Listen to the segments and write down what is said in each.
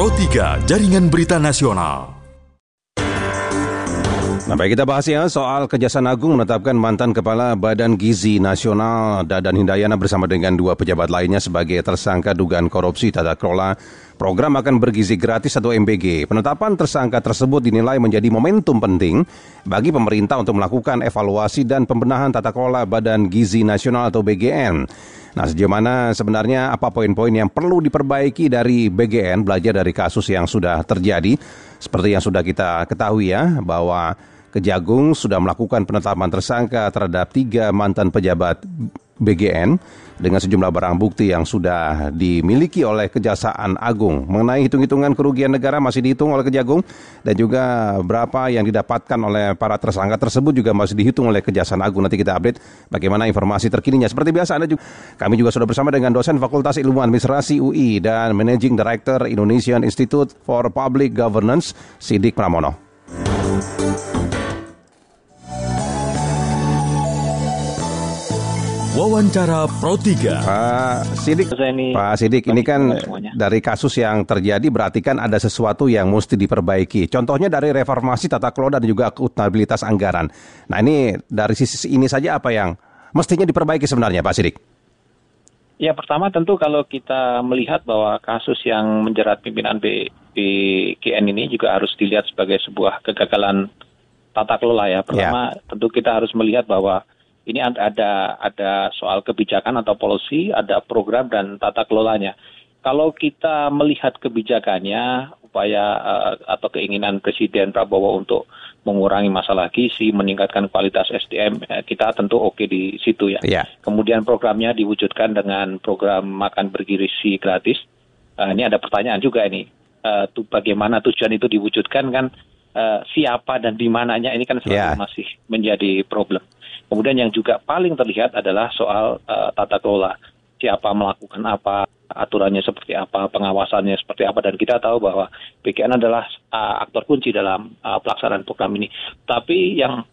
Pro 3 Jaringan Berita Nasional. Nah, baik, kita bahas ya soal Kejaksaan Agung menetapkan mantan Kepala Badan Gizi Nasional Dadan Hindayana bersama dengan dua pejabat lainnya sebagai tersangka dugaan korupsi tata kelola program makan bergizi gratis atau MBG. Penetapan tersangka tersebut dinilai menjadi momentum penting bagi pemerintah untuk melakukan evaluasi dan pembenahan tata kelola Badan Gizi Nasional atau BGN. Nah, sejauh mana sebenarnya apa poin-poin yang perlu diperbaiki dari BGN, belajar dari kasus yang sudah terjadi, seperti yang sudah kita ketahui ya, bahwa Kejagung sudah melakukan penetapan tersangka terhadap 3 mantan pejabat BGN dengan sejumlah barang bukti yang sudah dimiliki oleh Kejaksaan Agung. Mengenai hitung-hitungan kerugian negara masih dihitung oleh Kejagung dan juga berapa yang didapatkan oleh para tersangka tersebut juga masih dihitung oleh Kejaksaan Agung. Nanti kita update bagaimana informasi terkininya. Seperti biasa kami juga sudah bersama dengan dosen Fakultas Ilmu Administrasi UI dan Managing Director Indonesian Institute for Public Governance, Siddik Pramono. Wawancara Pro 3. Pak Siddik, ini kan dari kasus yang terjadi berarti kan ada sesuatu yang mesti diperbaiki. Contohnya dari reformasi tata kelola dan juga akuntabilitas anggaran. Nah, ini dari sisi ini saja apa yang mestinya diperbaiki sebenarnya, Pak Siddik? Ya, pertama tentu kalau kita melihat bahwa kasus yang menjerat pimpinan BGN ini juga harus dilihat sebagai sebuah kegagalan tata kelola ya. Pertama tentu kita harus melihat bahwa ini ada soal kebijakan atau policy, ada program dan tata kelolanya. Kalau kita melihat kebijakannya, upaya atau keinginan Presiden Prabowo untuk mengurangi masalah gizi, meningkatkan kualitas SDM, kita tentu oke di situ ya. Kemudian programnya diwujudkan dengan program makan bergizi gratis. Ini ada pertanyaan juga ini, bagaimana tujuan itu diwujudkan kan, siapa dan di mananya ini kan selalu masih menjadi problem. Kemudian yang juga paling terlihat adalah soal tata kelola. Siapa melakukan apa, aturannya seperti apa, pengawasannya seperti apa. Dan kita tahu bahwa BGN adalah aktor kunci dalam pelaksanaan program ini. Tapi yang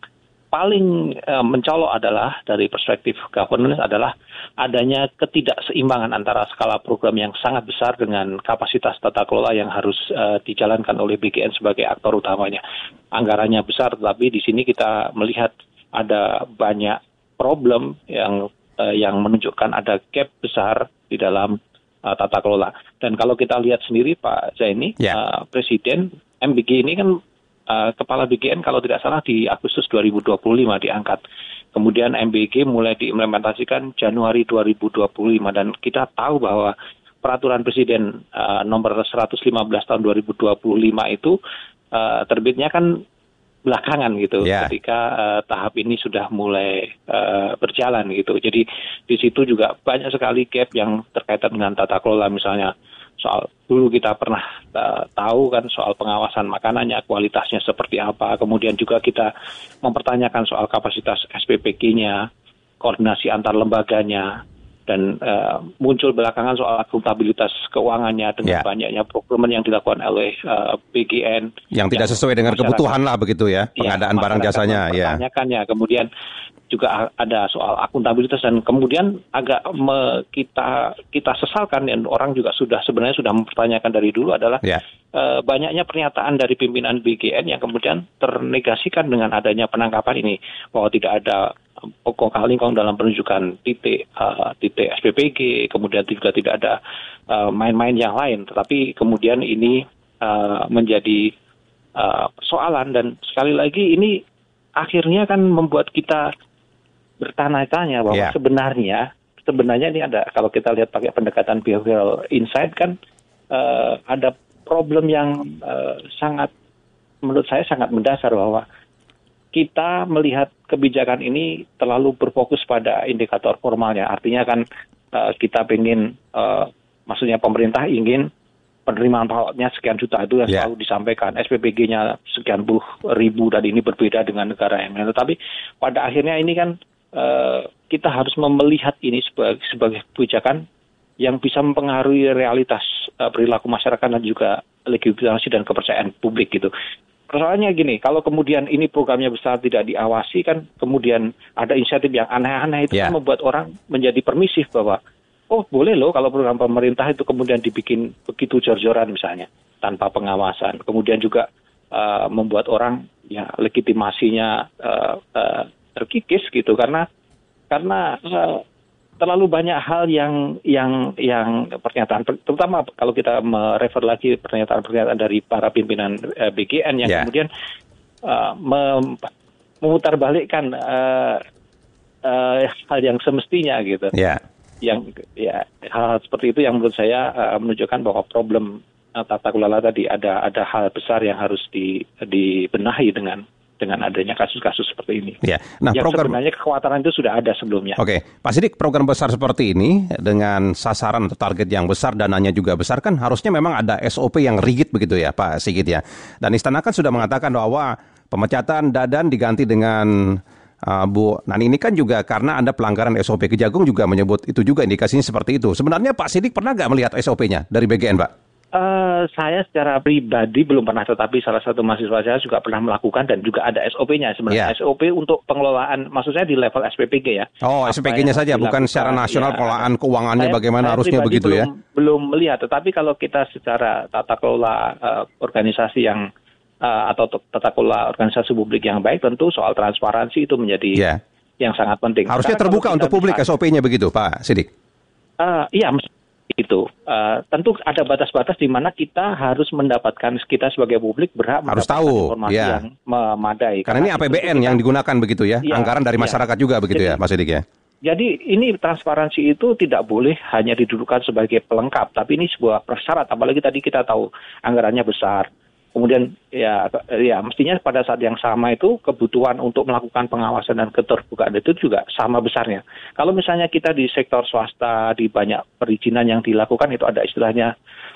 paling mencolok adalah dari perspektif governance adalah adanya ketidakseimbangan antara skala program yang sangat besar dengan kapasitas tata kelola yang harus dijalankan oleh BGN sebagai aktor utamanya. Anggarannya besar, tetapi di sini kita melihat ada banyak problem yang menunjukkan ada gap besar di dalam tata kelola. Dan kalau kita lihat sendiri Pak Zaini, Presiden MBG ini kan Kepala BGN kalau tidak salah di Agustus 2025 diangkat. Kemudian MBG mulai diimplementasikan Januari 2025 dan kita tahu bahwa peraturan Presiden nomor 115 tahun 2025 itu terbitnya kan belakangan gitu, ketika tahap ini sudah mulai berjalan gitu. Jadi di situ juga banyak sekali gap yang terkaitan dengan tata kelola, misalnya soal dulu kita pernah tahu kan soal pengawasan makanannya, kualitasnya seperti apa, kemudian juga kita mempertanyakan soal kapasitas SPPG-nya, koordinasi antar lembaganya, dan muncul belakangan soal akuntabilitas keuangannya dengan banyaknya procurement yang dilakukan oleh BGN. Yang tidak sesuai dengan kebutuhan lah begitu ya, pengadaan barang jasanya. Pertanyakannya, kemudian juga ada soal akuntabilitas dan kemudian agak kita sesalkan dan orang juga sebenarnya sudah mempertanyakan dari dulu adalah banyaknya pernyataan dari pimpinan BGN yang kemudian ternegasikan dengan adanya penangkapan ini, bahwa tidak ada kong kali kong dalam penunjukan titik SPPG, kemudian juga tidak ada main-main yang lain, tetapi kemudian ini menjadi soalan dan sekali lagi ini akhirnya kan membuat kita bertanya-tanya bahwa sebenarnya ini ada, kalau kita lihat pakai pendekatan behavioral insight kan ada problem yang menurut saya sangat mendasar, bahwa kita melihat kebijakan ini terlalu berfokus pada indikator formalnya. Artinya kan kita ingin, maksudnya pemerintah ingin penerimaan pokoknya sekian juta itu yang selalu disampaikan, SPPG-nya sekian puluh ribu dan ini berbeda dengan negara yang lain. Tetapi pada akhirnya ini kan kita harus melihat ini sebagai kebijakan yang bisa mempengaruhi realitas perilaku masyarakat dan juga legitimasi dan kepercayaan publik gitu. Persoalannya gini, kalau kemudian ini programnya besar tidak diawasi kan, kemudian ada inisiatif yang aneh-aneh itu kan membuat orang menjadi permisif bahwa oh boleh loh kalau program pemerintah itu kemudian dibikin begitu jor-joran misalnya. tanpa pengawasan. Kemudian juga membuat orang ya legitimasinya terkikis gitu karena terlalu banyak hal yang pernyataan, terutama kalau kita merefer lagi pernyataan dari para pimpinan BGN yang kemudian memutarbalikkan hal yang semestinya gitu. Yang hal seperti itu yang menurut saya menunjukkan bahwa problem tata kelola tadi ada hal besar yang harus dibenahi dengan adanya kasus-kasus seperti ini. Nah, yang sebenarnya kekhawatiran itu sudah ada sebelumnya. Oke, Pak Siddiq, program besar seperti ini dengan sasaran atau target yang besar, dananya juga besar, kan harusnya memang ada SOP yang rigid begitu ya, Pak Sigit ya. Dan Istana kan sudah mengatakan bahwa pemecatan Dadan diganti dengan Bu Nani. Ini kan juga karena ada pelanggaran SOP. Kejagung juga menyebut itu juga, indikasinya seperti itu. Sebenarnya Pak Siddiq pernah nggak melihat SOP-nya dari BGN, Pak? Saya secara pribadi belum pernah, tetapi salah satu mahasiswa saya juga pernah melakukan dan juga ada SOP-nya sebenarnya. SOP untuk pengelolaan, maksud saya di level SPPG ya. Oh, SPPG-nya saja, bukan secara nasional pengelolaan keuangannya bagaimana harusnya begitu ya? Belum melihat, tetapi kalau kita secara tata kelola organisasi yang atau tata kelola organisasi publik yang baik, tentu soal transparansi itu menjadi yang sangat penting. Harusnya terbuka untuk publik SOP-nya begitu, Pak Siddiq? Iya, itu tentu ada batas-batas di mana kita harus mendapatkan, kita sebagai publik berhak harus mendapatkan tahu informasi yang memadai. Karena ini APBN yang digunakan begitu ya, anggaran dari masyarakat juga begitu ya, Pak Siddiq ya. Jadi ini transparansi itu tidak boleh hanya didudukan sebagai pelengkap, tapi ini sebuah persyarat. Apalagi tadi kita tahu anggarannya besar. Kemudian ya mestinya pada saat yang sama itu kebutuhan untuk melakukan pengawasan dan keterbukaan itu juga sama besarnya. Kalau misalnya kita di sektor swasta, di banyak perizinan yang dilakukan itu ada istilahnya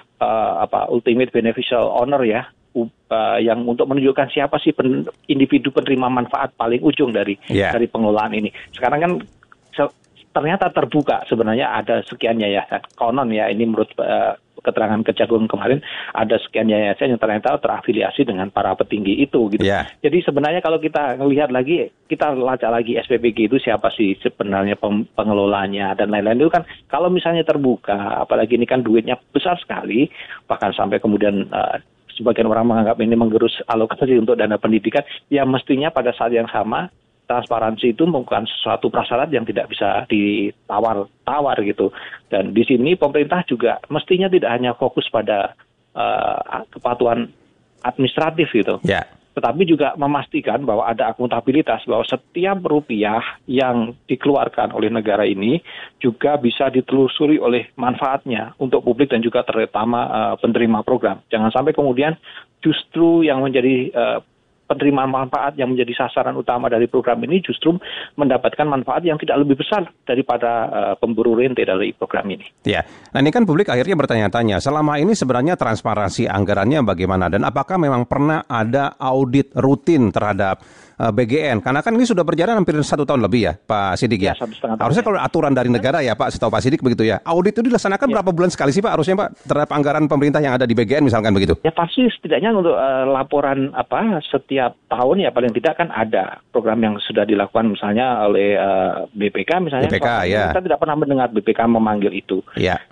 ultimate beneficial owner ya, yang untuk menunjukkan siapa sih individu penerima manfaat paling ujung dari pengelolaan ini. Sekarang kan ternyata terbuka sebenarnya ada sekian yayasan, konon ya ini menurut keterangan Kejagung kemarin ada sekian yayasan yang ternyata terafiliasi dengan para petinggi itu gitu. Jadi sebenarnya kalau kita lihat lagi, kita lacak lagi SPPG itu siapa sih sebenarnya pengelolanya dan lain-lain itu kan kalau misalnya terbuka, apalagi ini kan duitnya besar sekali, bahkan sampai kemudian sebagian orang menganggap ini menggerus alokasi untuk dana pendidikan, ya mestinya pada saat yang sama transparansi itu bukan sesuatu prasyarat yang tidak bisa ditawar-tawar gitu. Dan di sini pemerintah juga mestinya tidak hanya fokus pada kepatuhan administratif gitu. Tetapi juga memastikan bahwa ada akuntabilitas, bahwa setiap rupiah yang dikeluarkan oleh negara ini juga bisa ditelusuri oleh manfaatnya untuk publik dan juga terutama penerima program. Jangan sampai kemudian justru yang menjadi penerima manfaat yang menjadi sasaran utama dari program ini justru mendapatkan manfaat yang tidak lebih besar daripada pemburu rente dari program ini. Nah ini kan publik akhirnya bertanya-tanya, selama ini sebenarnya transparansi anggarannya bagaimana dan apakah memang pernah ada audit rutin terhadap BGN? Karena kan ini sudah berjalan hampir 1 tahun lebih ya, Pak Siddiq ya. Harusnya kalau aturan dari negara ya Pak, setahu Pak Siddiq begitu ya. Audit itu dilaksanakan berapa bulan sekali sih Pak? Harusnya Pak terhadap anggaran pemerintah yang ada di BGN misalkan begitu. Ya pasti setidaknya untuk laporan setiap tahun ya paling tidak kan ada program yang sudah dilakukan misalnya oleh BPK misalnya. Kita tidak pernah mendengar BPK memanggil itu.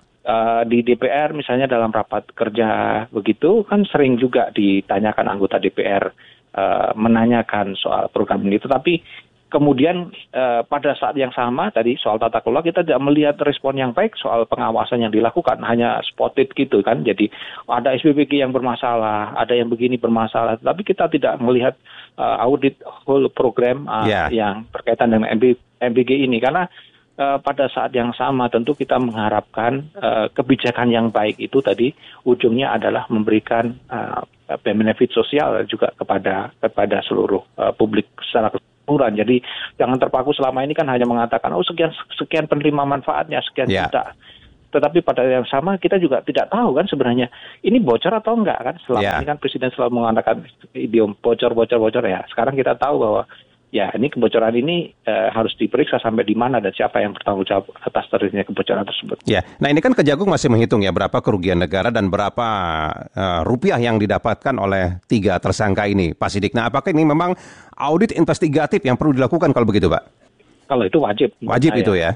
Di DPR misalnya dalam rapat kerja begitu kan sering juga ditanyakan anggota DPR menanyakan soal program ini, tetapi kemudian pada saat yang sama tadi soal tata kelola kita tidak melihat respon yang baik soal pengawasan yang dilakukan, hanya spotted gitu kan. Jadi ada SPPG yang bermasalah, ada yang begini bermasalah, tapi kita tidak melihat audit whole program yang berkaitan dengan MBG ini karena pada saat yang sama tentu kita mengharapkan kebijakan yang baik itu tadi ujungnya adalah memberikan benefit sosial juga kepada seluruh publik secara keseluruhan. Jadi jangan terpaku selama ini kan hanya mengatakan sekian penerima manfaatnya sekian juta. Tetapi pada yang sama kita juga tidak tahu kan sebenarnya ini bocor atau enggak kan. Selama ini kan Presiden selalu mengatakan idiom bocor ya. Sekarang kita tahu bahwa ya ini kebocoran ini harus diperiksa sampai di mana dan siapa yang bertanggung jawab atas terjadinya kebocoran tersebut. Nah ini kan Kejagung masih menghitung ya berapa kerugian negara dan berapa rupiah yang didapatkan oleh 3 tersangka ini, Pak Siddiq. Nah apakah ini memang audit investigatif yang perlu dilakukan kalau begitu, Pak? Kalau itu wajib. Wajib itu ya?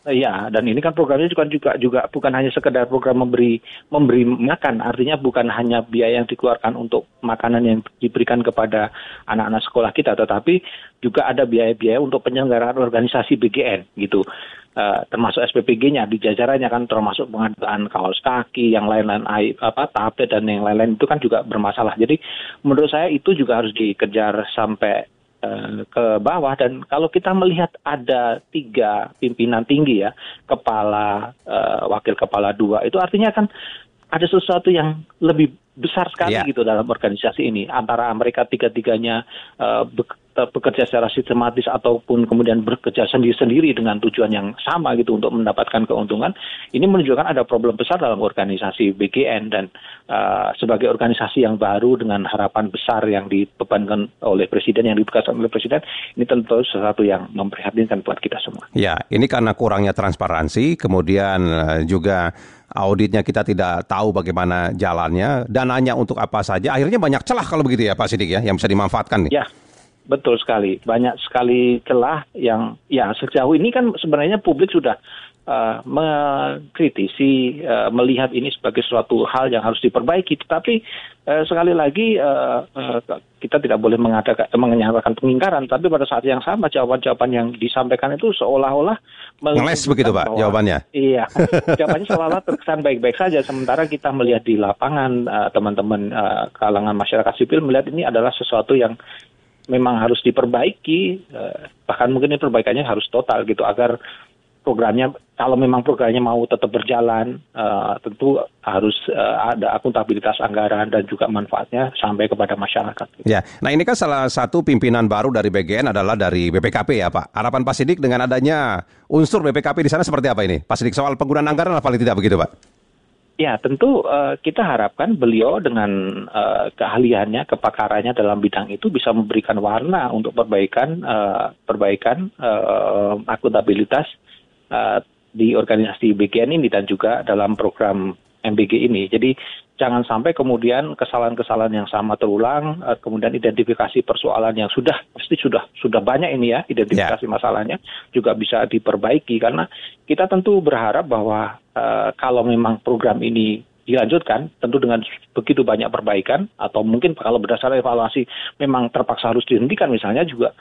Ya, dan ini kan programnya juga bukan hanya sekedar program memberi makan, artinya bukan hanya biaya yang dikeluarkan untuk makanan yang diberikan kepada anak-anak sekolah kita, tetapi juga ada biaya-biaya untuk penyelenggaraan organisasi BGN gitu. Termasuk SPPG-nya di jajarannya kan, termasuk pengadaan kaos kaki, yang lain-lain tablet dan yang lain-lain itu kan juga bermasalah. Jadi menurut saya itu juga harus dikejar sampai ke bawah. Dan kalau kita melihat ada 3 pimpinan tinggi ya, kepala, wakil kepala 2, itu artinya kan ada sesuatu yang lebih besar sekali gitu dalam organisasi ini, antara mereka tiga-tiganya bekerja secara sistematis ataupun kemudian bekerja sendiri-sendiri dengan tujuan yang sama gitu untuk mendapatkan keuntungan. Ini menunjukkan ada problem besar dalam organisasi BGN, dan sebagai organisasi yang baru dengan harapan besar yang dibebankan oleh Presiden, yang ditugaskan oleh Presiden, ini tentu sesuatu yang memprihatinkan buat kita semua. Ya, ini karena kurangnya transparansi, kemudian juga auditnya kita tidak tahu bagaimana jalannya, dananya untuk apa saja, akhirnya banyak celah kalau begitu ya Pak Siddiq ya, yang bisa dimanfaatkan nih. Ya, betul sekali. Banyak sekali celah yang ya sejauh ini kan sebenarnya publik sudah mengkritisi, melihat ini sebagai suatu hal yang harus diperbaiki. Tetapi sekali lagi kita tidak boleh menyatakan pengingkaran, tapi pada saat yang sama jawaban-jawaban yang disampaikan itu seolah-olah ngeles begitu Pak jawabannya. Iya, jawabannya seolah-olah terkesan baik-baik saja, sementara kita melihat di lapangan, teman-teman kalangan masyarakat sipil melihat ini adalah sesuatu yang memang harus diperbaiki, bahkan mungkin ini perbaikannya harus total gitu, agar programnya, kalau memang programnya mau tetap berjalan, tentu harus ada akuntabilitas anggaran dan juga manfaatnya sampai kepada masyarakat. Ya, nah ini kan salah satu pimpinan baru dari BGN adalah dari BPKP ya Pak. Harapan Pak Siddiq dengan adanya unsur BPKP di sana seperti apa ini? Pak Siddiq, soal penggunaan anggaran paling tidak begitu Pak? Ya, tentu kita harapkan beliau dengan keahliannya, kepakarannya dalam bidang itu bisa memberikan warna untuk perbaikan akuntabilitas di organisasi BGN ini dan juga dalam program MBG ini. Jadi jangan sampai kemudian kesalahan-kesalahan yang sama terulang, kemudian identifikasi persoalan yang pasti sudah banyak ini ya, identifikasi masalahnya juga bisa diperbaiki, karena kita tentu berharap bahwa kalau memang program ini dilanjutkan, tentu dengan begitu banyak perbaikan, atau mungkin kalau berdasarkan evaluasi memang terpaksa harus dihentikan misalnya, juga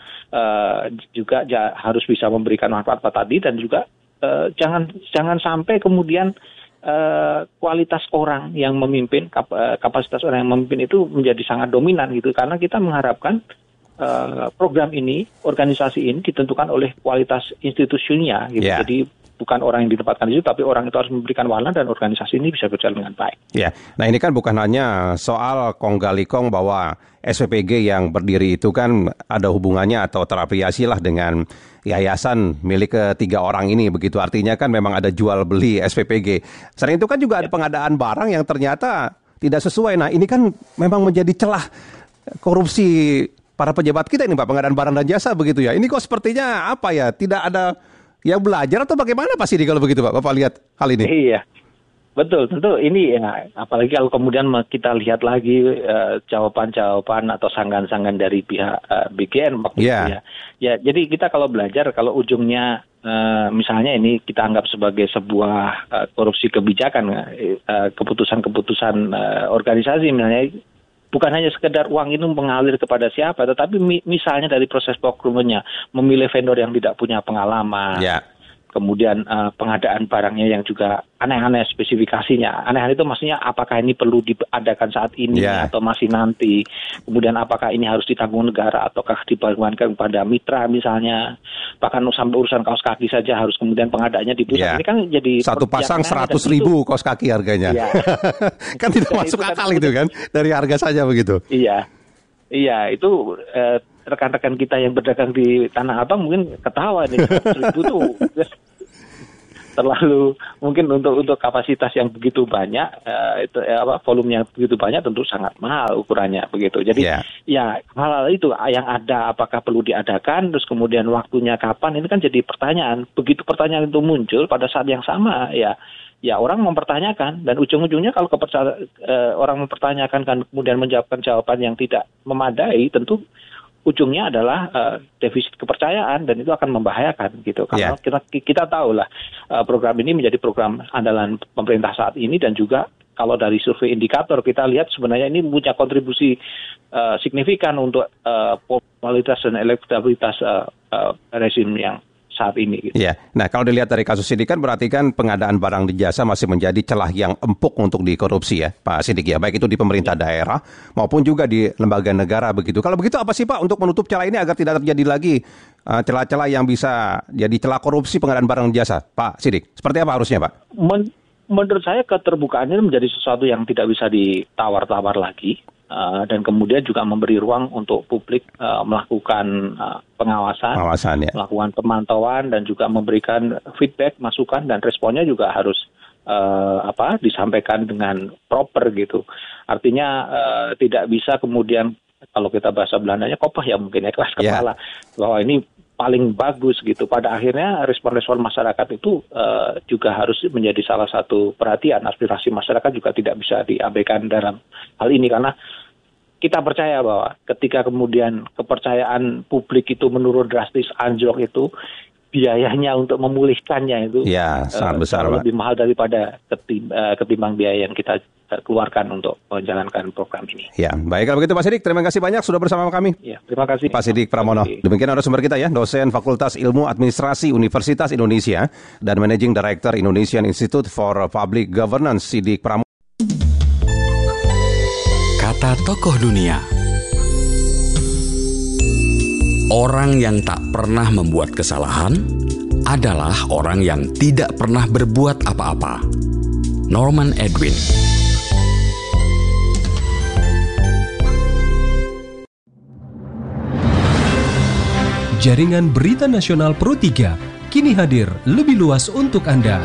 harus bisa memberikan manfaat tadi, dan juga jangan sampai kemudian kualitas orang yang memimpin, kapasitas orang yang memimpin itu menjadi sangat dominan gitu, karena kita mengharapkan program ini, organisasi ini ditentukan oleh kualitas institusinya gitu. Jadi bukan orang yang ditempatkan di situ, tapi orang itu harus memberikan warna dan organisasi ini bisa berjalan dengan baik. Ya, nah ini kan bukan hanya soal kong kali kong bahwa SPPG yang berdiri itu kan ada hubungannya atau terafiliasi lah dengan yayasan milik ketiga orang ini, begitu artinya kan memang ada jual beli SPPG. Selain itu kan juga ada pengadaan barang yang ternyata tidak sesuai. Nah ini kan memang menjadi celah korupsi para pejabat kita ini Pak, pengadaan barang dan jasa begitu ya. Ini kok sepertinya apa ya, tidak ada yang belajar atau bagaimana Pak Siddiq kalau begitu Pak? Bapak lihat hal ini? Iya, betul. Tentu ini ya, apalagi kalau kemudian kita lihat lagi jawaban-jawaban atau sanggahan-sanggahan dari pihak BGN waktu itu ya. Ya, jadi kita kalau belajar, kalau ujungnya misalnya ini kita anggap sebagai sebuah korupsi kebijakan, keputusan-keputusan organisasi misalnya, bukan hanya sekedar uang itu mengalir kepada siapa, tetapi misalnya dari proses procurement-nya, memilih vendor yang tidak punya pengalaman, kemudian pengadaan barangnya yang juga aneh-aneh spesifikasinya. Aneh-aneh itu maksudnya apakah ini perlu diadakan saat ini atau masih nanti, kemudian apakah ini harus ditanggung negara ataukah dibangunkan kepada mitra misalnya, bahkan sampai urusan kaos kaki saja harus kemudian pengadaannya di pusat. Ini kan jadi satu pasang 100.000 kaos kaki harganya. Kan tidak masuk akal itu kan, dari harga saja begitu. Iya, itu rekan-rekan kita yang berdagang di Tanah Abang mungkin ketawa nih, 100.000 tuh terlalu mungkin untuk kapasitas yang begitu banyak, volumenya begitu banyak, tentu sangat mahal ukurannya begitu. Jadi ya hal-hal itu yang ada apakah perlu diadakan, terus kemudian waktunya kapan, ini kan jadi pertanyaan. Begitu pertanyaan itu muncul pada saat yang sama ya orang mempertanyakan, dan ujung-ujungnya kalau orang mempertanyakan kan kemudian menjawabkan jawaban yang tidak memadai, tentu ujungnya adalah defisit kepercayaan, dan itu akan membahayakan gitu. Karena kita tahu lah program ini menjadi program andalan pemerintah saat ini, dan juga kalau dari survei indikator kita lihat sebenarnya ini punya kontribusi signifikan untuk popularitas dan elektabilitas rezim yang saat ini. Gitu. Ya, nah kalau dilihat dari kasus ini kan berarti kan pengadaan barang dan jasa masih menjadi celah yang empuk untuk dikorupsi ya, Pak Siddiq ya, baik itu di pemerintah daerah maupun juga di lembaga negara begitu. Kalau begitu apa sih Pak untuk menutup celah ini agar tidak terjadi lagi celah-celah yang bisa jadi celah korupsi pengadaan barang dan jasa, Pak Siddiq? Seperti apa harusnya Pak? Menurut saya keterbukaan ini menjadi sesuatu yang tidak bisa ditawar-tawar lagi. Dan kemudian juga memberi ruang untuk publik melakukan pengawasan, ya. Melakukan pemantauan, dan juga memberikan feedback, masukan, dan responnya juga harus disampaikan dengan proper gitu. Artinya tidak bisa kemudian, kalau kita bahasa Belandanya kopah ya mungkin ya, keras kepala, bahwa ini paling bagus gitu. Pada akhirnya respon-respon masyarakat itu juga harus menjadi salah satu perhatian. Aspirasi masyarakat juga tidak bisa diabaikan dalam hal ini, karena kita percaya bahwa ketika kemudian kepercayaan publik itu menurun drastis, anjlok itu, biayanya untuk memulihkannya itu sangat besar, lebih mahal daripada ketimbang biaya yang kita keluarkan untuk menjalankan program ini. Ya, baik kalau begitu Pak Siddiq, terima kasih banyak sudah bersama kami. Ya, terima kasih Pak Siddiq Pramono. Demikian narasumber kita ya, dosen Fakultas Ilmu Administrasi Universitas Indonesia dan Managing Director Indonesian Institute for Public Governance, Siddiq Pramono. Kata tokoh dunia. Orang yang tak pernah membuat kesalahan adalah orang yang tidak pernah berbuat apa-apa. Norman Edwin. Jaringan Berita Nasional Pro 3 kini hadir lebih luas untuk Anda.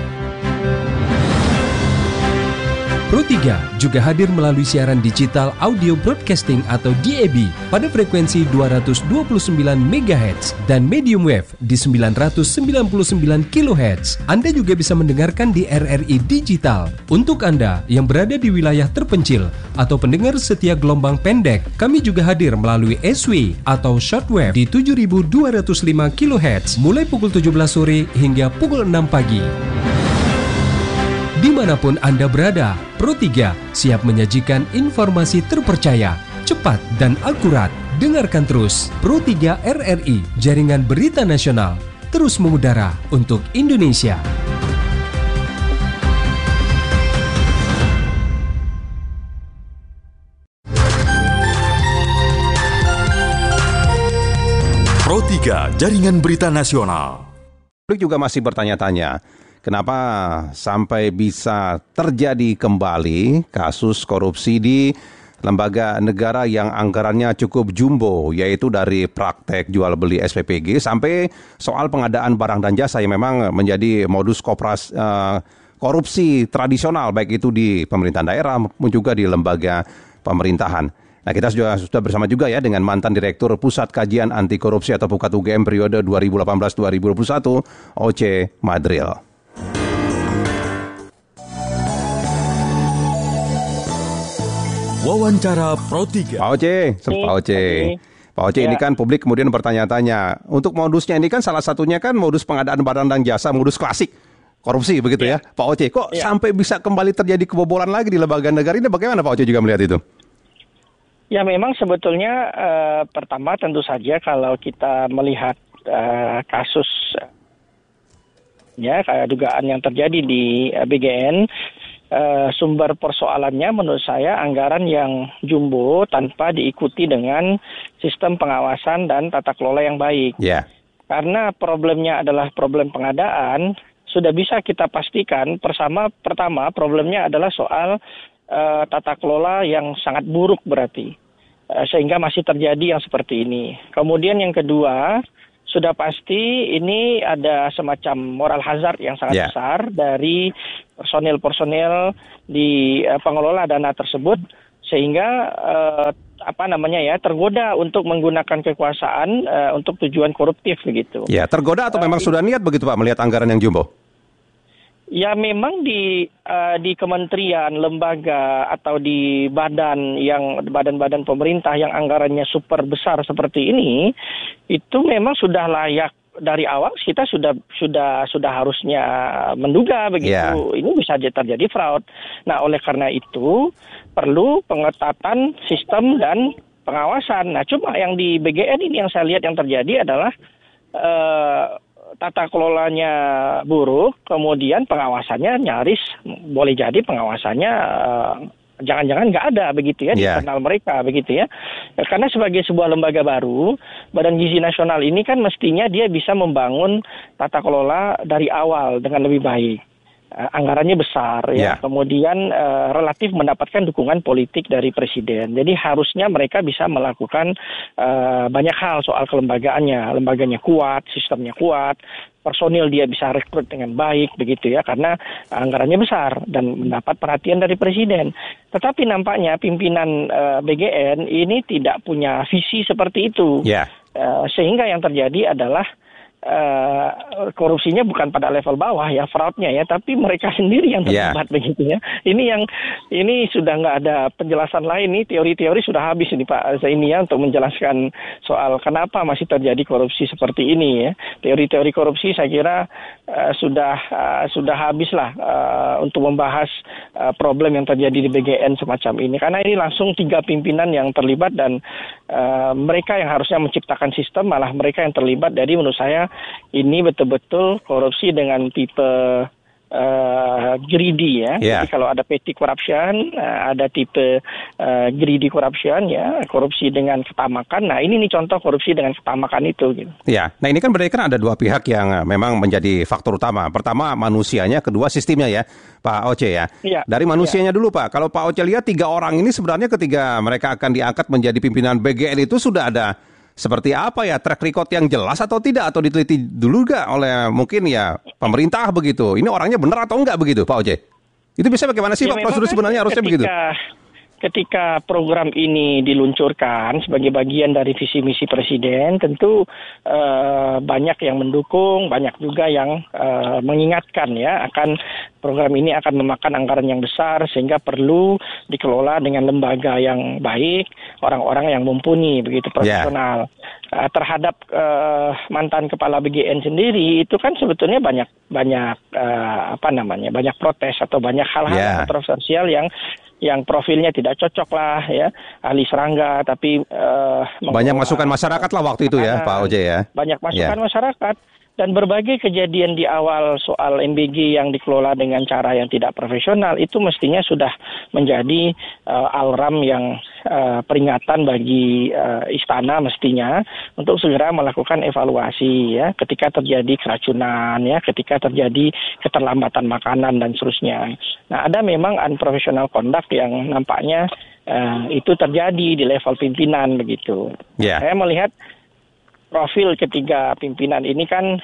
Pro 3 juga hadir melalui siaran digital audio broadcasting atau DAB pada frekuensi 229 MHz dan medium wave di 999 kHz. Anda juga bisa mendengarkan di RRI Digital. Untuk Anda yang berada di wilayah terpencil atau pendengar setia gelombang pendek, kami juga hadir melalui SW atau shortwave di 7205 kHz mulai pukul 17 sore hingga pukul 6 pagi. Dimanapun Anda berada, Pro 3 siap menyajikan informasi terpercaya, cepat, dan akurat. Dengarkan terus Pro 3 RRI, Jaringan Berita Nasional, terus mengudara untuk Indonesia. Pro 3, Jaringan Berita Nasional. Publik juga masih bertanya-tanya, kenapa sampai bisa terjadi kembali kasus korupsi di lembaga negara yang anggarannya cukup jumbo, yaitu dari praktek jual beli SPPG sampai soal pengadaan barang dan jasa yang memang menjadi modus korupsi tradisional, baik itu di pemerintahan daerah maupun juga di lembaga pemerintahan. Nah, kita sudah bersama juga ya dengan mantan Direktur Pusat Kajian Anti Korupsi atau Pukat UGM periode 2018-2021, Oce Madril. Wawancara Pro 3. Pak Oce, ini kan publik kemudian bertanya-tanya, untuk modusnya ini kan salah satunya kan modus pengadaan barang dan jasa, modus klasik korupsi begitu ya. Pak Oce, kok sampai bisa kembali terjadi kebobolan lagi di lembaga negara ini, bagaimana Pak Oce juga melihat itu? Ya memang sebetulnya pertama tentu saja kalau kita melihat kasus dugaan yang terjadi di BGN, sumber persoalannya menurut saya anggaran yang jumbo tanpa diikuti dengan sistem pengawasan dan tata kelola yang baik. Karena problemnya adalah problem pengadaan, sudah bisa kita pastikan pertama problemnya adalah soal tata kelola yang sangat buruk berarti, sehingga masih terjadi yang seperti ini. Kemudian yang kedua, sudah pasti ini ada semacam moral hazard yang sangat besar dari personil di pengelola dana tersebut, sehingga tergoda untuk menggunakan kekuasaan untuk tujuan koruptif begitu. Ya, tergoda atau memang sudah niat begitu Pak melihat anggaran yang jumbo? Ya memang di kementerian, lembaga atau di badan-badan pemerintah yang anggarannya super besar seperti ini, itu memang sudah layak dari awal kita sudah harusnya menduga begitu. Ini bisa terjadi fraud. Nah, oleh karena itu perlu pengetatan sistem dan pengawasan. Nah, cuma yang di BGN ini yang saya lihat yang terjadi adalah tata kelolanya buruk, kemudian pengawasannya nyaris boleh jadi pengawasannya jangan-jangan nggak ada begitu ya di internal mereka begitu ya. Karena sebagai sebuah lembaga baru, Badan Gizi Nasional ini kan mestinya dia bisa membangun tata kelola dari awal dengan lebih baik. Anggarannya besar ya, kemudian relatif mendapatkan dukungan politik dari presiden. Jadi harusnya mereka bisa melakukan banyak hal soal kelembagaannya, lembaganya kuat, sistemnya kuat, personil dia bisa rekrut dengan baik begitu ya, karena anggarannya besar dan mendapat perhatian dari presiden. Tetapi nampaknya pimpinan BGN ini tidak punya visi seperti itu, sehingga yang terjadi adalah korupsinya bukan pada level bawah ya, fraudnya ya, tapi mereka sendiri yang terlibat begitu ya. Ini sudah nggak ada penjelasan lain nih, teori-teori sudah habis ini Pak Zaini ya untuk menjelaskan soal kenapa masih terjadi korupsi seperti ini ya. Teori-teori korupsi saya kira sudah habis lah untuk membahas problem yang terjadi di BGN semacam ini, karena ini langsung 3 pimpinan yang terlibat dan mereka yang harusnya menciptakan sistem malah mereka yang terlibat. Jadi menurut saya ini betul-betul korupsi dengan tipe greedy ya. Jadi kalau ada petty corruption, ada tipe greedy corruption ya, korupsi dengan ketamakan. Nah ini nih contoh korupsi dengan ketamakan itu. Gitu. Ya, nah ini kan berarti kan ada 2 pihak yang memang menjadi faktor utama. Pertama manusianya, kedua sistemnya ya, Pak Oce ya. Dari manusianya dulu Pak. Kalau Pak Oce lihat 3 orang ini sebenarnya ketika mereka akan diangkat menjadi pimpinan BGN itu sudah ada seperti apa ya, track record yang jelas atau tidak, atau diteliti dulu nggak oleh mungkin ya pemerintah begitu? Ini orangnya benar atau enggak begitu Pak Oce? Itu bisa bagaimana sih Pak prosedur sebenarnya harusnya begitu? Ketika program ini diluncurkan sebagai bagian dari visi misi presiden, tentu banyak yang mendukung, banyak juga yang mengingatkan ya akan program ini akan memakan anggaran yang besar sehingga perlu dikelola dengan lembaga yang baik, orang-orang yang mumpuni begitu profesional. Terhadap mantan kepala BGN sendiri itu kan sebetulnya banyak banyak protes atau banyak hal-hal kontroversial yang profilnya tidak cocok lah ya, ahli serangga tapi banyak masukan masyarakat lah waktu itu ya Pak Oce ya. Banyak masukan masyarakat dan berbagai kejadian di awal soal MBG yang dikelola dengan cara yang tidak profesional itu mestinya sudah menjadi alarm yang peringatan bagi istana mestinya untuk segera melakukan evaluasi ya ketika terjadi keracunan ya, ketika terjadi keterlambatan makanan dan seterusnya. Nah, ada memang unprofessional conduct yang nampaknya itu terjadi di level pimpinan begitu. Saya melihat profil ketiga pimpinan ini kan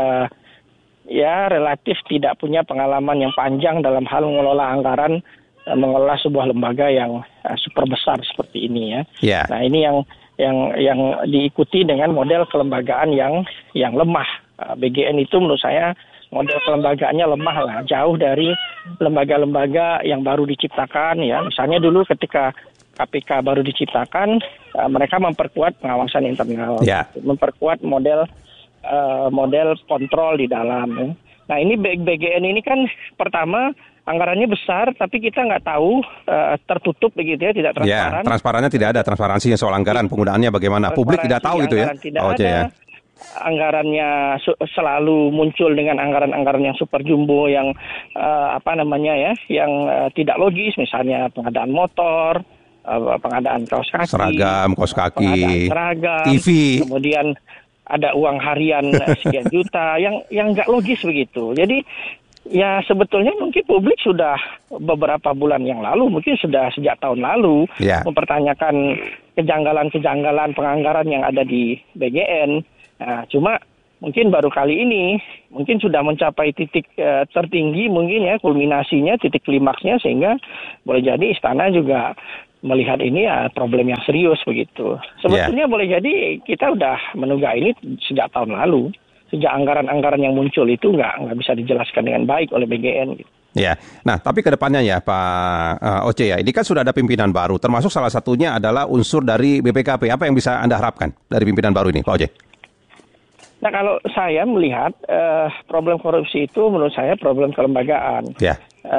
relatif tidak punya pengalaman yang panjang dalam hal mengelola anggaran, mengelola sebuah lembaga yang super besar seperti ini ya. Nah ini yang diikuti dengan model kelembagaan yang lemah. BGN itu menurut saya model kelembagaannya lemah lah, jauh dari lembaga-lembaga yang baru diciptakan ya. Misalnya dulu ketika KPK baru diciptakan, mereka memperkuat pengawasan internal, memperkuat model kontrol di dalam. Ya. Nah ini BGN ini kan pertama anggarannya besar, tapi kita nggak tahu tertutup begitu ya, tidak transparan. Transparannya tidak ada, transparansinya soal anggaran penggunaannya bagaimana, publik tidak tahu gitu ya. Tidak ada. Anggarannya selalu muncul dengan anggaran-anggaran yang super jumbo yang yang tidak logis, misalnya pengadaan motor, pengadaan kaos kaki, seragam, TV, kemudian ada uang harian sekian juta yang nggak logis begitu. Jadi ya sebetulnya mungkin publik sudah beberapa bulan yang lalu, mungkin sudah sejak tahun lalu mempertanyakan kejanggalan-kejanggalan penganggaran yang ada di BGN. Nah, cuma mungkin baru kali ini mungkin sudah mencapai titik tertinggi mungkin ya, kulminasinya, titik klimaksnya, sehingga boleh jadi istana juga melihat ini problem yang serius begitu. Sebetulnya boleh jadi kita udah menunggu ini sejak tahun lalu. sejak anggaran-anggaran yang muncul itu nggak bisa dijelaskan dengan baik oleh BGN. Gitu. Ya, nah tapi ke depannya ya Pak Oce ya, ini kan sudah ada pimpinan baru, termasuk salah satunya adalah unsur dari BPKP. Apa yang bisa Anda harapkan dari pimpinan baru ini, Pak Oce? Nah kalau saya melihat problem korupsi itu menurut saya problem kelembagaan. Ya.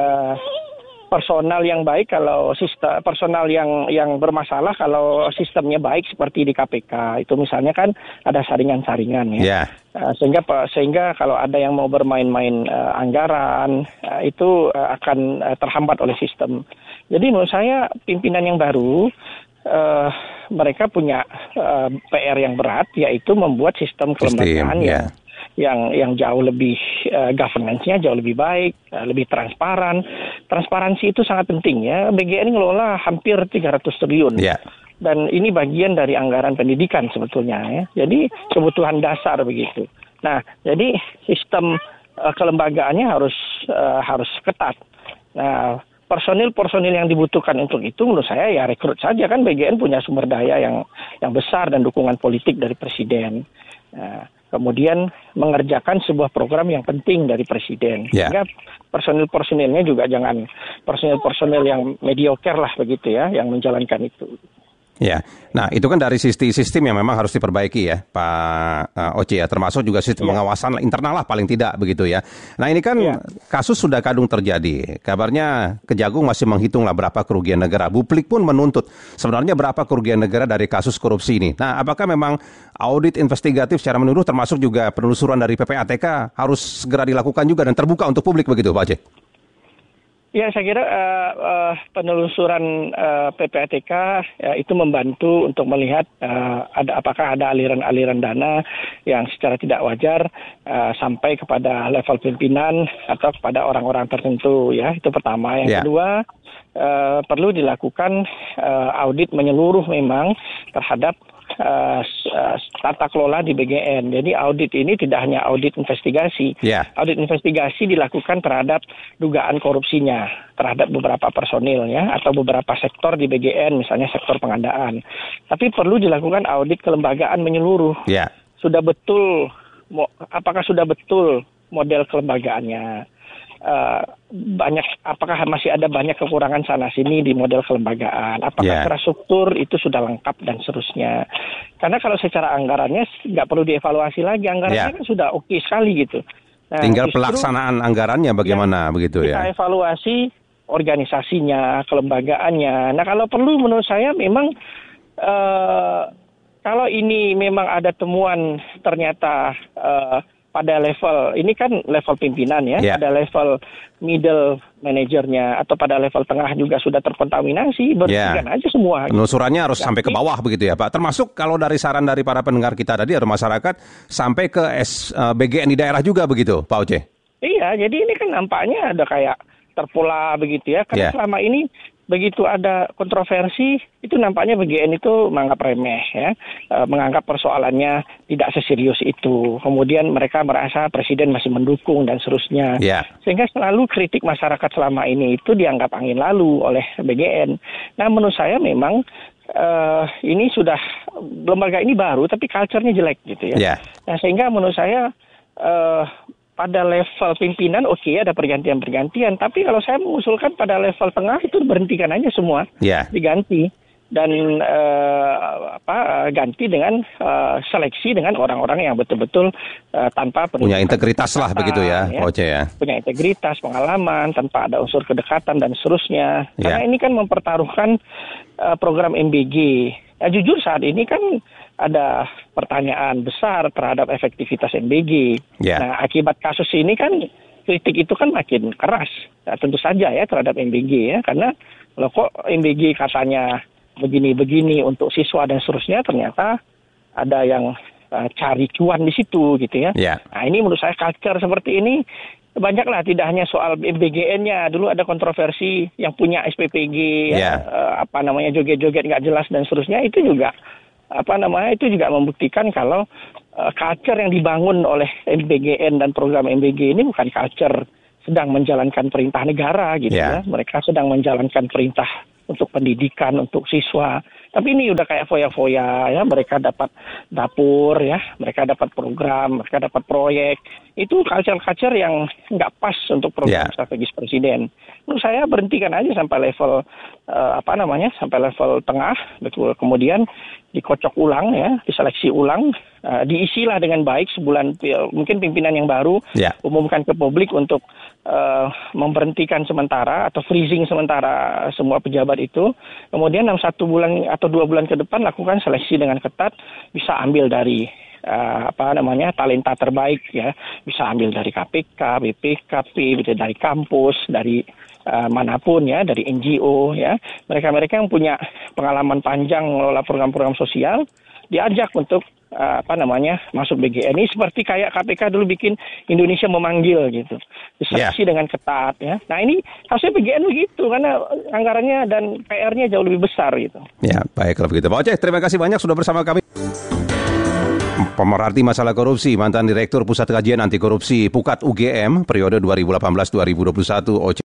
Personal yang baik kalau sistem personal yang bermasalah kalau sistemnya baik seperti di KPK itu misalnya kan ada saringan-saringan ya. Sehingga kalau ada yang mau bermain-main anggaran itu akan terhambat oleh sistem. Jadi menurut saya pimpinan yang baru mereka punya PR yang berat yaitu membuat sistem kelembagaan yang jauh lebih governance-nya jauh lebih baik, lebih transparan. Transparansi itu sangat penting ya. BGN ngelola hampir 300 triliun. Yeah. Dan ini bagian dari anggaran pendidikan sebetulnya ya. Jadi kebutuhan dasar begitu. Nah, jadi sistem kelembagaannya harus ketat. Nah, personil yang dibutuhkan untuk itu menurut saya ya rekrut saja kan BGN punya sumber daya yang besar dan dukungan politik dari presiden. Kemudian mengerjakan sebuah program yang penting dari presiden. Sehingga personil-personilnya juga jangan personil-personil yang mediocre lah begitu ya, yang menjalankan itu. Ya, nah itu kan dari sistem yang memang harus diperbaiki ya Pak Oce ya, termasuk juga sistem pengawasan internal lah paling tidak begitu ya. Nah ini kan kasus sudah kadung terjadi, kabarnya Kejagung masih menghitung lah berapa kerugian negara. Publik pun menuntut sebenarnya berapa kerugian negara dari kasus korupsi ini. Nah apakah memang audit investigatif secara menyeluruh termasuk juga penelusuran dari PPATK harus segera dilakukan juga dan terbuka untuk publik begitu Pak Oce? Ya, saya kira penelusuran PPATK itu membantu untuk melihat apakah ada aliran-aliran dana yang secara tidak wajar sampai kepada level pimpinan atau kepada orang-orang tertentu ya. Itu pertama. Yang kedua, perlu dilakukan audit menyeluruh memang terhadap tata kelola di BGN. Jadi audit ini tidak hanya audit investigasi. Audit investigasi dilakukan terhadap dugaan korupsinya terhadap beberapa personil ya atau beberapa sektor di BGN, misalnya sektor pengadaan. Tapi perlu dilakukan audit kelembagaan menyeluruh. Apakah sudah betul model kelembagaannya? Apakah masih ada banyak kekurangan sana sini di model kelembagaan, apakah infrastruktur itu sudah lengkap dan seterusnya. Karena kalau secara anggarannya nggak perlu dievaluasi lagi, anggarannya kan sudah oke sekali gitu. Nah, tinggal pelaksanaan anggarannya bagaimana begitu ya. Kita evaluasi organisasinya, kelembagaannya. Nah kalau perlu menurut saya memang kalau ini memang ada temuan ternyata pada level, ini kan level pimpinan ya, pada level middle manajernya atau pada level tengah juga sudah terkontaminasi, bersihkan aja semua. Penelusurannya harus sampai ke bawah begitu ya Pak. Termasuk kalau dari saran dari para pendengar kita tadi atau masyarakat sampai ke BGN di daerah juga begitu Pak Oce? Iya, jadi ini kan nampaknya ada kayak terpola begitu ya, karena selama ini begitu ada kontroversi, itu nampaknya BGN itu menganggap remeh ya, menganggap persoalannya tidak seserius itu. Kemudian mereka merasa presiden masih mendukung dan seterusnya. Sehingga selalu kritik masyarakat selama ini itu dianggap angin lalu oleh BGN. Nah menurut saya memang ini sudah, lembaga ini baru tapi culture-nya jelek gitu ya. Nah sehingga menurut saya pada level pimpinan ada pergantian-pergantian, tapi kalau saya mengusulkan pada level tengah itu berhentikan aja semua, diganti dan ganti dengan seleksi dengan orang-orang yang betul-betul tanpa punya integritas lah begitu ya, Oce ya. Punya integritas, pengalaman, tanpa ada unsur kedekatan dan seterusnya. Karena ini kan mempertaruhkan program MBG. Ya, jujur saat ini kan ada pertanyaan besar terhadap efektivitas MBG. Nah, akibat kasus ini kan kritik itu kan makin keras. Nah, tentu saja ya terhadap MBG ya, karena loh kok MBG katanya begini-begini untuk siswa dan seterusnya, ternyata ada yang cari cuan di situ gitu ya. Nah, ini menurut saya culture seperti ini banyaklah, tidak hanya soal MBGN-nya. Dulu ada kontroversi yang punya SPPG joget-joget nggak jelas dan seterusnya, itu juga itu juga membuktikan kalau culture yang dibangun oleh MBGN dan program MBG ini bukan culture sedang menjalankan perintah negara gitu ya. Mereka sedang menjalankan perintah untuk pendidikan, untuk siswa. Tapi ini udah kayak foya-foya ya, mereka dapat dapur ya, mereka dapat program, mereka dapat proyek. Itu culture yang nggak pas untuk program strategis presiden. Menurut saya berhentikan aja sampai level sampai level tengah, betul. Kemudian dikocok ulang ya, diseleksi ulang, diisilah dengan baik sebulan, mungkin pimpinan yang baru umumkan ke publik untuk memberhentikan sementara atau freezing sementara semua pejabat itu. Kemudian dalam 1 bulan atau 2 bulan ke depan lakukan seleksi dengan ketat, bisa ambil dari talenta terbaik ya, bisa ambil dari KPK, BPKP, bisa dari kampus, dari manapun ya, dari NGO ya. Mereka yang punya pengalaman panjang mengelola program-program sosial diajak untuk masuk BGN. Ini seperti kayak KPK dulu bikin Indonesia Memanggil gitu. Diseleksi dengan ketat ya. Nah, ini harusnya BGN begitu karena anggarannya dan PR-nya jauh lebih besar gitu. Ya, baik kalau begitu. Pak Oceh, terima kasih banyak sudah bersama kami. Pemerhati masalah korupsi, mantan Direktur Pusat Kajian Anti Korupsi Pukat UGM periode 2018-2021, Oceh.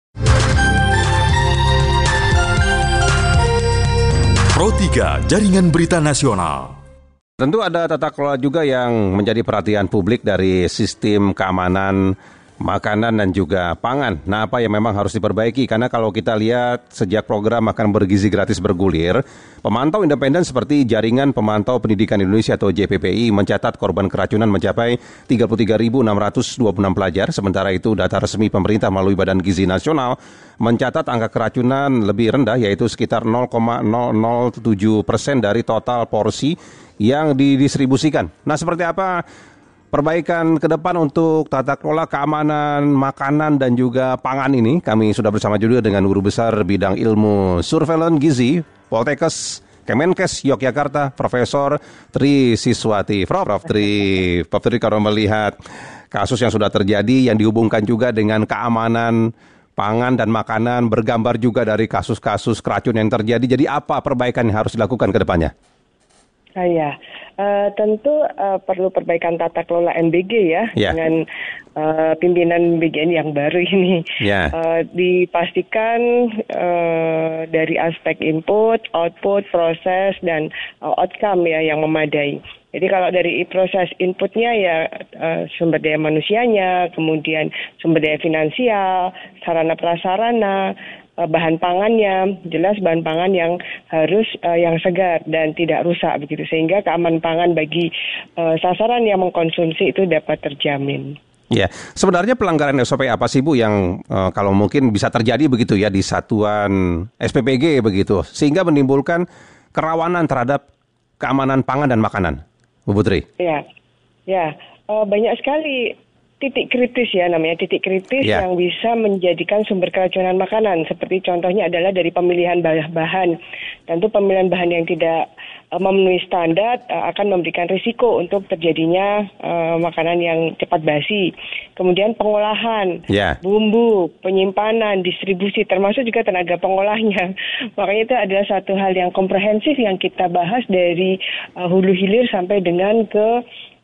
Pro 3 Jaringan Berita Nasional. Tentu ada tata kelola juga yang menjadi perhatian publik dari sistem keamanan makanan dan juga pangan. Nah, apa yang memang harus diperbaiki? Karena kalau kita lihat sejak program makan bergizi gratis bergulir, pemantau independen seperti Jaringan Pemantau Pendidikan Indonesia atau JPPI mencatat korban keracunan mencapai 33.626 pelajar. Sementara itu data resmi pemerintah melalui Badan Gizi Nasional mencatat angka keracunan lebih rendah, yaitu sekitar 0,007% dari total porsi yang didistribusikan. Nah, seperti apa perbaikan ke depan untuk tata kelola keamanan makanan dan juga pangan ini? Kami sudah bersama juga dengan Guru Besar Bidang Ilmu Surveillance Gizi Poltekkes Kemenkes Yogyakarta, Profesor Tri Siswati. Prof Tri, kalau melihat kasus yang sudah terjadi yang dihubungkan juga dengan keamanan pangan dan makanan, bergambar juga dari kasus-kasus keracun yang terjadi. Jadi apa perbaikan yang harus dilakukan ke depannya? Tentu perlu perbaikan tata kelola MBG ya, dengan pimpinan BGN yang baru ini. Dipastikan dari aspek input, output, proses, dan outcome ya yang memadai. Jadi kalau dari proses inputnya ya sumber daya manusianya, kemudian sumber daya finansial, sarana prasarana, bahan pangannya, jelas bahan pangan yang harus yang segar dan tidak rusak begitu, sehingga keamanan pangan bagi sasaran yang mengkonsumsi itu dapat terjamin. Ya, sebenarnya pelanggaran SOP apa sih Bu yang kalau mungkin bisa terjadi begitu ya di satuan SPPG begitu, sehingga menimbulkan kerawanan terhadap keamanan pangan dan makanan, Bu Putri? Banyak sekali titik kritis ya, namanya titik kritis yang bisa menjadikan sumber keracunan makanan. Seperti contohnya adalah dari pemilihan bahan. Tentu pemilihan bahan yang tidak memenuhi standar akan memberikan risiko untuk terjadinya makanan yang cepat basi. Kemudian pengolahan, bumbu, penyimpanan, distribusi, termasuk juga tenaga pengolahnya. Makanya itu adalah satu hal yang komprehensif yang kita bahas dari hulu hilir sampai dengan ke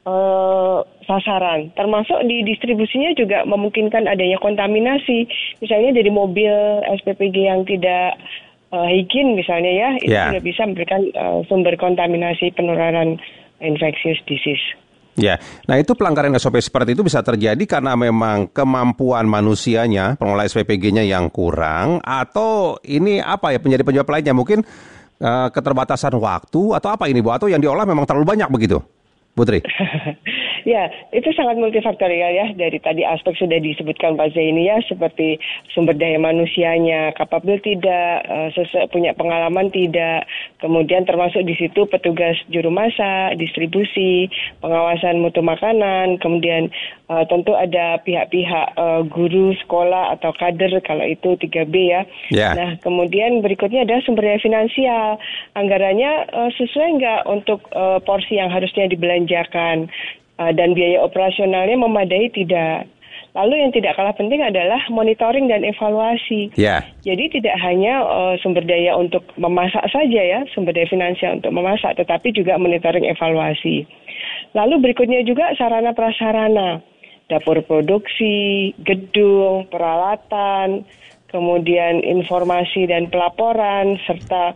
sasaran, termasuk di distribusinya juga memungkinkan adanya kontaminasi, misalnya dari mobil SPPG yang tidak higien misalnya ya, itu juga bisa memberikan sumber kontaminasi penularan infectious disease. Ya, nah itu pelanggaran SOP seperti itu bisa terjadi karena memang kemampuan manusianya, pengelola SPPG-nya yang kurang, atau ini apa ya menjadi penyebab lainnya, mungkin keterbatasan waktu atau apa ini Bu, atau yang diolah memang terlalu banyak begitu? Putri. Ya, itu sangat multifaktorial ya. Dari tadi aspek sudah disebutkan Pak Zaini ya, seperti sumber daya manusianya kapabel tidak, punya pengalaman tidak, kemudian termasuk di situ petugas juru masak, distribusi, pengawasan mutu makanan, kemudian tentu ada pihak-pihak guru sekolah atau kader kalau itu 3B ya. Nah, kemudian berikutnya ada sumber daya finansial. Anggarannya sesuai nggak untuk porsi yang harusnya dibelanjakan, dan biaya operasionalnya memadai tidak. Lalu yang tidak kalah penting adalah monitoring dan evaluasi. Jadi tidak hanya sumber daya untuk memasak saja ya, sumber daya finansial untuk memasak, tetapi juga monitoring evaluasi. Lalu berikutnya juga sarana prasarana, dapur produksi, gedung, peralatan, kemudian informasi dan pelaporan, serta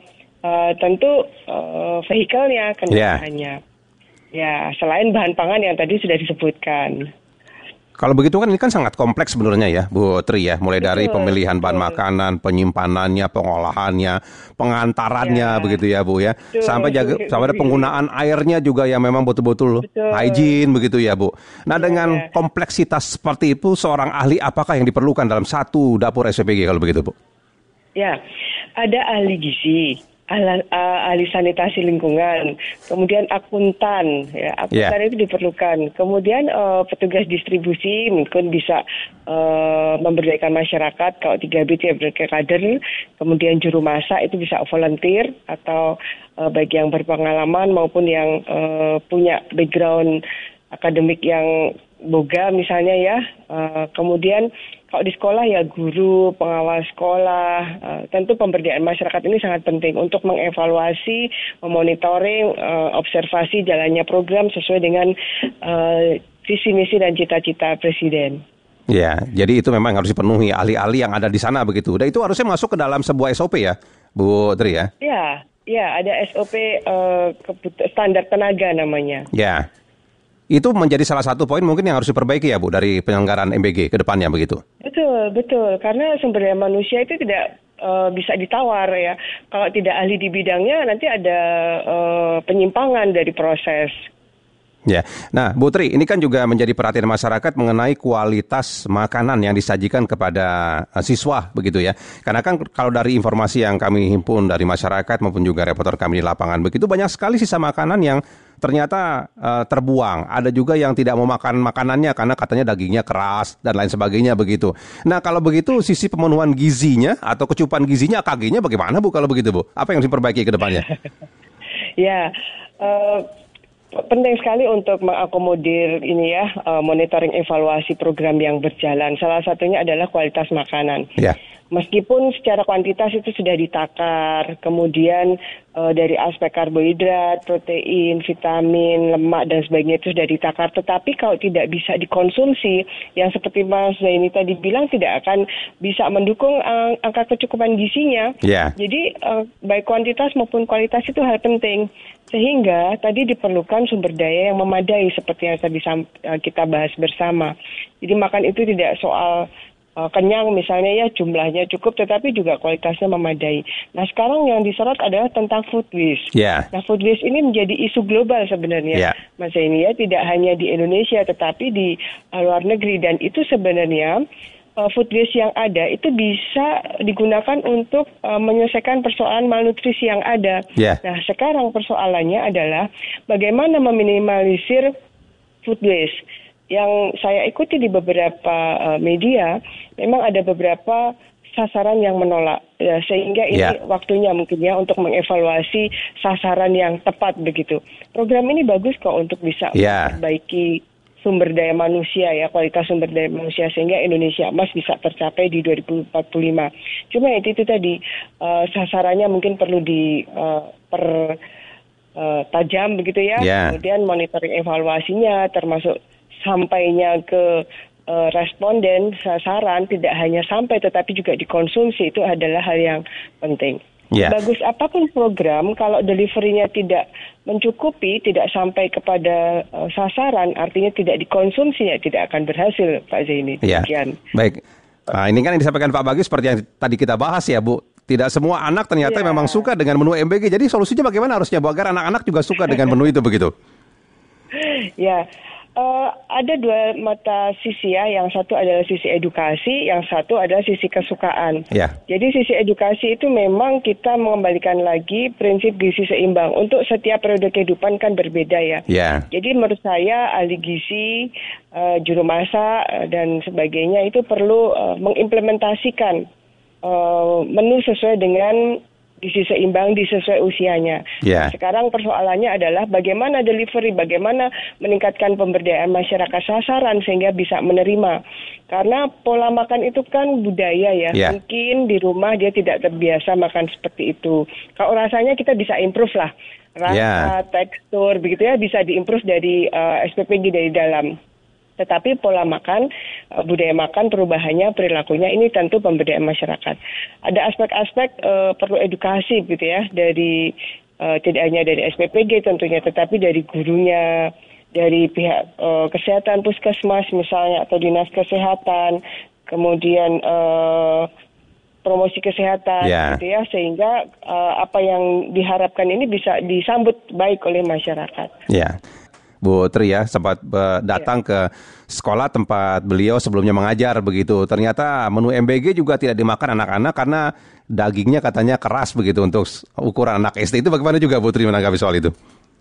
tentu vehikelnya, kendaraannya. Ya, selain bahan pangan yang tadi sudah disebutkan. Kalau begitu kan ini kan sangat kompleks sebenarnya ya, Bu Tri ya. Mulai dari pemilihan bahan makanan, penyimpanannya, pengolahannya, pengantarannya begitu ya Bu ya. Sampai ada penggunaan airnya juga yang memang betul-betul hygiene begitu ya Bu. Nah dengan kompleksitas seperti itu, seorang ahli apakah yang diperlukan dalam satu dapur SPPG kalau begitu Bu? Ya, ada ahli gizi, ahli sanitasi lingkungan, kemudian akuntan, ya, akuntan itu diperlukan. Kemudian petugas distribusi mungkin bisa memberdayakan masyarakat kalau 3B itu ya berkader, kemudian juru masak itu bisa volunteer atau bagi yang berpengalaman maupun yang punya background akademik yang boga misalnya ya. Kemudian kalau di sekolah ya guru, pengawas sekolah, tentu pemberdayaan masyarakat ini sangat penting untuk mengevaluasi, memonitoring, observasi jalannya program sesuai dengan visi misi dan cita-cita Presiden. Ya, jadi itu memang harus dipenuhi ahli-ahli yang ada di sana begitu. Dan itu harusnya masuk ke dalam sebuah SOP ya, Bu Tri ya? Ya, ada SOP standar tenaga namanya. Ya. Itu menjadi salah satu poin mungkin yang harus diperbaiki ya Bu dari penyelenggaraan MBG ke depannya begitu. Betul. Karena sumber daya manusia itu tidak bisa ditawar ya. Kalau tidak ahli di bidangnya nanti ada penyimpangan dari proses. Ya, nah Bu Tri, ini kan juga menjadi perhatian masyarakat mengenai kualitas makanan yang disajikan kepada siswa begitu ya. Karena kan kalau dari informasi yang kami himpun dari masyarakat maupun juga reporter kami di lapangan begitu banyak sekali sisa makanan yang ternyata terbuang. Ada juga yang tidak mau makan makanannya karena katanya dagingnya keras dan lain sebagainya begitu. Nah kalau begitu sisi pemenuhan gizinya atau kecukupan gizinya AKG-nya bagaimana Bu kalau begitu Bu? Apa yang harus diperbaiki ke depannya? Ya, penting sekali untuk mengakomodir ini ya, monitoring evaluasi program yang berjalan. Salah satunya adalah kualitas makanan. Ya. Meskipun secara kuantitas itu sudah ditakar, kemudian dari aspek karbohidrat, protein, vitamin, lemak dan sebagainya itu sudah ditakar. Tetapi kalau tidak bisa dikonsumsi, yang seperti Mas Zaini tadi bilang tidak akan bisa mendukung angka kecukupan gizinya. Yeah. Jadi baik kuantitas maupun kualitas itu hal penting. Sehingga tadi diperlukan sumber daya yang memadai seperti yang tadi kita bahas bersama. Jadi makan itu tidak soal kenyang misalnya ya jumlahnya cukup tetapi juga kualitasnya memadai. Nah sekarang yang disorot adalah tentang food waste. Yeah. Nah food waste ini menjadi isu global sebenarnya, Mas Zaini ya, tidak hanya di Indonesia tetapi di luar negeri dan itu sebenarnya food waste yang ada itu bisa digunakan untuk menyelesaikan persoalan malnutrisi yang ada. Yeah. Nah sekarang persoalannya adalah bagaimana meminimalisir food waste. Yang saya ikuti di beberapa media, memang ada beberapa sasaran yang menolak, ya, sehingga ini waktunya mungkin ya untuk mengevaluasi sasaran yang tepat begitu. Program ini bagus kok untuk bisa memperbaiki sumber daya manusia ya, kualitas sumber daya manusia sehingga Indonesia Emas bisa tercapai di 2045. Cuma itu tadi sasarannya mungkin perlu tajam begitu ya. Kemudian monitoring evaluasinya termasuk sampainya ke responden sasaran tidak hanya sampai tetapi juga dikonsumsi itu adalah hal yang penting. Bagus apapun program kalau deliverynya tidak mencukupi, tidak sampai kepada sasaran, artinya tidak dikonsumsi ya tidak akan berhasil Pak Zaini. Demikian. Baik. Nah, ini kan yang disampaikan Pak Bagus seperti yang tadi kita bahas ya Bu. Tidak semua anak ternyata memang suka dengan menu MBG. Jadi solusinya bagaimana harusnya Bu agar anak-anak juga suka dengan menu itu begitu? Ya. Ada dua mata sisi ya, yang satu adalah sisi edukasi, yang satu adalah sisi kesukaan. Jadi sisi edukasi itu memang kita mengembalikan lagi prinsip gizi seimbang. Untuk setiap periode kehidupan kan berbeda ya. Jadi menurut saya ahli gizi, juru masak dan sebagainya itu perlu mengimplementasikan menu sesuai dengan gizi seimbang sesuai usianya. Sekarang persoalannya adalah bagaimana delivery, bagaimana meningkatkan pemberdayaan masyarakat sasaran sehingga bisa menerima. Karena pola makan itu kan budaya ya. Mungkin di rumah dia tidak terbiasa makan seperti itu. Kalau rasanya kita bisa improve lah. Rasa, tekstur begitu ya bisa diimprove dari SPPG dari dalam. Tetapi pola makan, budaya makan, perubahannya, perilakunya ini tentu pemberdayaan masyarakat. Ada aspek-aspek perlu edukasi gitu ya, dari tidak hanya dari SPPG tentunya, tetapi dari gurunya, dari pihak kesehatan, puskesmas misalnya, atau dinas kesehatan, kemudian promosi kesehatan gitu ya, sehingga apa yang diharapkan ini bisa disambut baik oleh masyarakat. Ya. Bu Tri ya, sempat datang ke sekolah tempat beliau sebelumnya mengajar begitu. Ternyata menu MBG juga tidak dimakan anak-anak karena dagingnya katanya keras begitu untuk ukuran anak SD. Itu bagaimana juga Bu Tri menanggapi soal itu?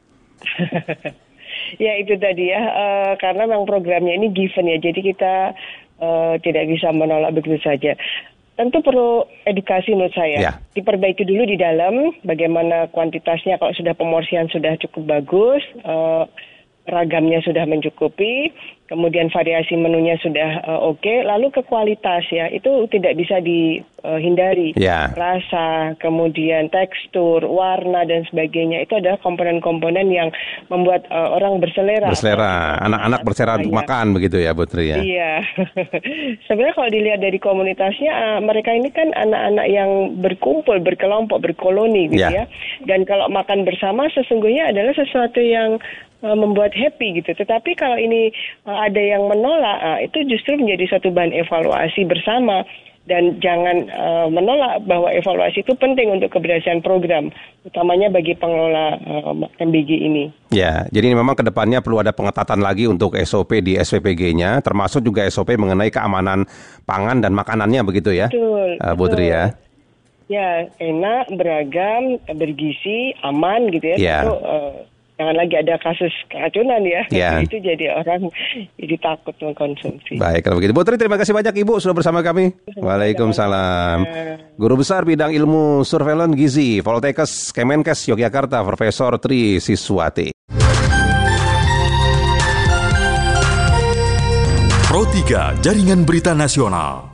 Ya itu tadi ya, karena memang programnya ini given ya, jadi kita tidak bisa menolak begitu saja. Tentu perlu edukasi menurut saya. Diperbaiki dulu di dalam, bagaimana kuantitasnya, kalau sudah pemorsian sudah cukup bagus, ragamnya sudah mencukupi, kemudian variasi menunya sudah oke, lalu ke kualitas ya, itu tidak bisa dihindari. Rasa, kemudian tekstur, warna dan sebagainya, itu adalah komponen-komponen yang membuat orang berselera. Anak-anak berselera untuk makan begitu ya Bu Tri ya. Iya, sebenarnya kalau dilihat dari komunitasnya, mereka ini kan anak-anak yang berkumpul, berkelompok, berkoloni gitu ya. Dan kalau makan bersama sesungguhnya adalah sesuatu yang membuat happy gitu. Tetapi kalau ini ada yang menolak, itu justru menjadi suatu bahan evaluasi bersama. Dan jangan menolak bahwa evaluasi itu penting untuk keberhasilan program, utamanya bagi pengelola MBG ini. Ya, jadi memang kedepannya perlu ada pengetatan lagi untuk SOP di SPPG-nya, termasuk juga SOP mengenai keamanan pangan dan makanannya begitu ya, Bu Tri ya. Ya, enak, beragam, bergizi, aman gitu ya. Tentu, jangan lagi ada kasus keracunan ya. Itu jadi orang jadi takut mengkonsumsi. Baik, kalau begitu. Bu Tri, terima kasih banyak Ibu sudah bersama kami. Waalaikumsalam. Guru Besar Bidang Ilmu Surveillance Gizi, Poltekkes Kemenkes Yogyakarta, Profesor Tri Siswati. Pro 3 Jaringan Berita Nasional.